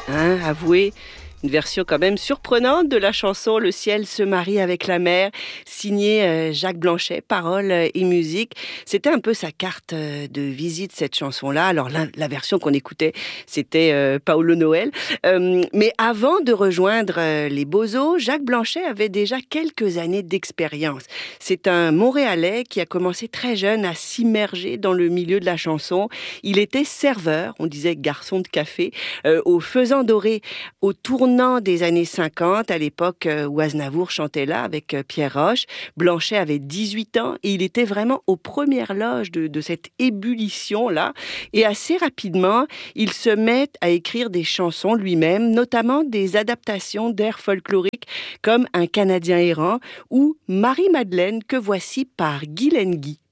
Hein, avouez, une version quand même surprenante de la chanson Le ciel se marie avec la mer, signée Jacques Blanchet, paroles et musique. C'était un peu sa carte de visite, cette chanson-là. Alors la version qu'on écoutait, c'était Paolo Noël. Mais avant de rejoindre les Bozos, Jacques Blanchet avait déjà quelques années d'expérience. C'est un Montréalais qui a commencé très jeune à s'immerger dans le milieu de la chanson. Il était serveur, on disait garçon de café, au Faisan Doré, au tournant des années 50, à l'époque où Aznavour chantait là avec Pierre Roche. Blanchet avait 18 ans et il était vraiment aux premières loges de cette ébullition-là. Et assez rapidement, il se met à écrire des chansons lui-même, notamment des adaptations d'airs folkloriques comme Un Canadien errant ou Marie-Madeleine, que voici par Guy Lenguy.